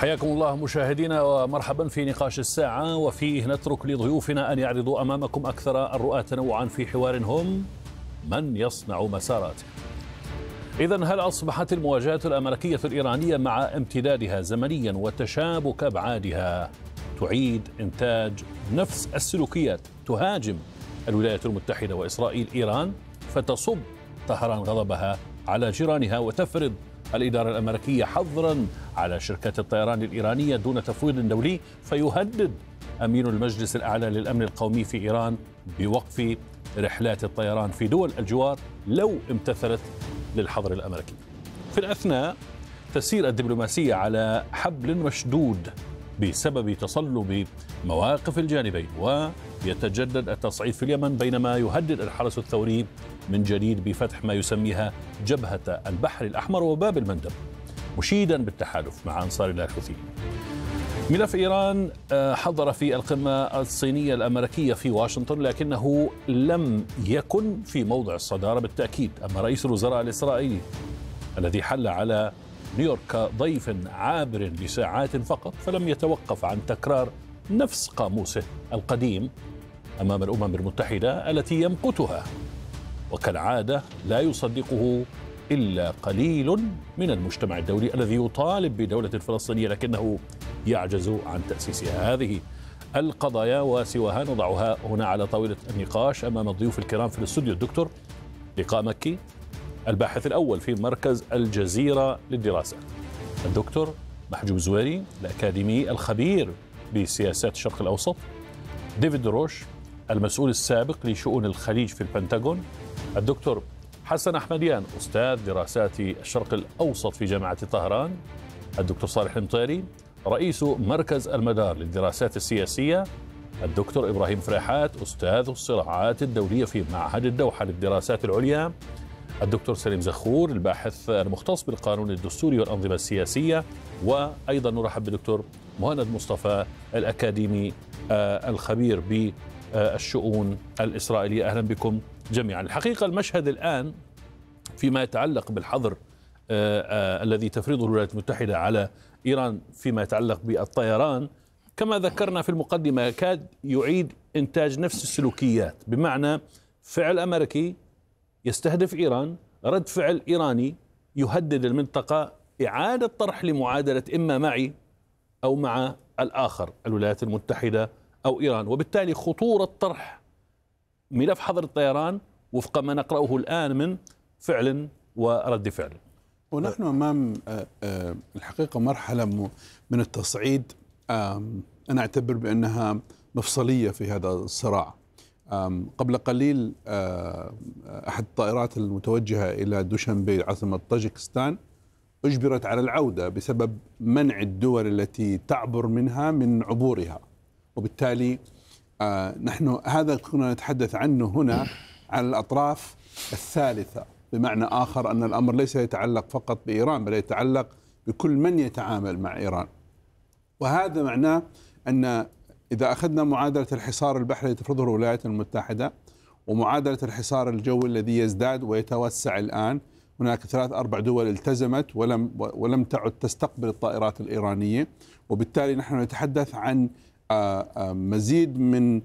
حياكم الله مشاهدينا ومرحبا في نقاش الساعة، وفيه نترك لضيوفنا أن يعرضوا أمامكم أكثر الرؤى تنوعا في حوار هم من يصنع مساراته. إذن هل أصبحت المواجهة الأمريكية الإيرانية مع امتدادها زمنيا وتشابك أبعادها تعيد إنتاج نفس السلوكيات تهاجم الولايات المتحدة وإسرائيل إيران فتصب طهران غضبها على جيرانها وتفرض الإدارة الأمريكية حظرا على شركات الطيران الإيرانية دون تفويض دولي، فيهدد أمين المجلس الأعلى للأمن القومي في إيران بوقف رحلات الطيران في دول الجوار لو امتثلت للحظر الأمريكي. في الأثناء تسير الدبلوماسية على حبل مشدود بسبب تصلب مواقف الجانبين، ويتجدد التصعيد في اليمن بينما يهدد الحرس الثوري من جديد بفتح ما يسميها جبهة البحر الأحمر وباب المندب، مشيدا بالتحالف مع أنصار الله الحوثيين. ملف إيران حضر في القمة الصينية الأمريكية في واشنطن، لكنه لم يكن في موضع الصدارة بالتأكيد. أما رئيس الوزراء الإسرائيلي الذي حل على نيويورك ضيف عابر لساعات فقط فلم يتوقف عن تكرار نفس قاموسه القديم أمام الأمم المتحدة التي يمقتها، وكالعادة لا يصدقه إلا قليل من المجتمع الدولي الذي يطالب بدولة فلسطينية لكنه يعجز عن تأسيسها. هذه القضايا وسواها نضعها هنا على طاولة النقاش أمام الضيوف الكرام في الاستوديو: الدكتور لقاء مكي، الباحث الأول في مركز الجزيرة للدراسات; الدكتور محجوب زويري، الأكاديمي الخبير بسياسات الشرق الأوسط; ديفيد روش، المسؤول السابق لشؤون الخليج في البنتاغون; الدكتور حسن أحمديان، أستاذ دراسات الشرق الأوسط في جامعة طهران; الدكتور صالح المطيري، رئيس مركز المدار للدراسات السياسية; الدكتور إبراهيم فريحات، أستاذ الصراعات الدولية في معهد الدوحة للدراسات العليا; الدكتور سليم زخور، الباحث المختص بالقانون الدستوري والأنظمة السياسية; وأيضا نرحب بالدكتور مهند مصطفى، الأكاديمي الخبير بالشؤون الإسرائيلية. أهلا بكم جميعا. الحقيقة المشهد الآن فيما يتعلق بالحظر الذي تفرضه الولايات المتحدة على إيران فيما يتعلق بالطيران كما ذكرنا في المقدمة يكاد يعيد إنتاج نفس السلوكيات، بمعنى فعل أمريكي يستهدف إيران، رد فعل إيراني يهدد المنطقة، إعادة طرح لمعادلة إما معي أو مع الآخر، الولايات المتحدة أو إيران، وبالتالي خطورة طرح ملف حظر الطيران وفق ما نقرأه الآن من فعل ورد فعل. ونحن أمام الحقيقة مرحلة من التصعيد أنا أعتبر بأنها مفصلية في هذا الصراع. قبل قليل أحد الطائرات المتوجهة إلى دوشنبي عاصمة طاجكستان أجبرت على العودة بسبب منع الدول التي تعبر منها من عبورها، وبالتالي نحن هذا كنا نتحدث عنه هنا عن الأطراف الثالثة، بمعنى آخر أن الأمر ليس يتعلق فقط بإيران بل يتعلق بكل من يتعامل مع إيران. وهذا معناه أن إذا أخذنا معادلة الحصار البحري التي تفرضه الولايات المتحدة ومعادلة الحصار الجوي الذي يزداد ويتوسع الآن، هناك 3-4 دول التزمت ولم تعد تستقبل الطائرات الإيرانية، وبالتالي نحن نتحدث عن مزيد من